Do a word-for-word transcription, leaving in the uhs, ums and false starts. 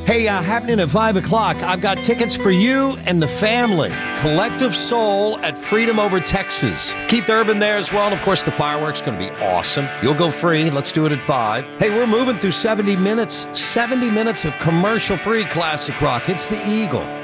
Hey, uh, happening at five o'clock, I've got tickets for you and the family. Collective Soul at Freedom Over Texas. Keith Urban there as well. And, of course, the fireworks going to be awesome. You'll go free. Let's do it at five. Hey, we're moving through seventy minutes. seventy minutes of commercial-free classic rock. It's the Eagle.